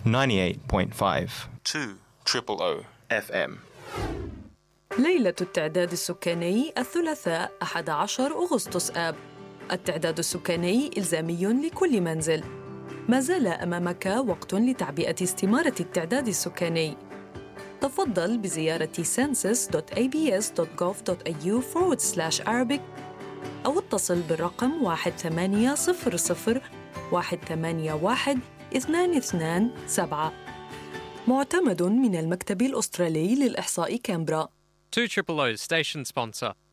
98.5 2 FM. ليلة التعداد السكاني الثلاثاء 11 أغسطس آب. التعداد السكاني إلزامي لكل منزل. ما زال أمامك وقت لتعبئة استمارة التعداد السكاني. تفضل بزيارة census.abs.gov.au/Arabic أو اتصل بالرقم 1-800-181-227. معتمد من المكتب الأسترالي للإحصاء كامبرا. 2 Station sponsor.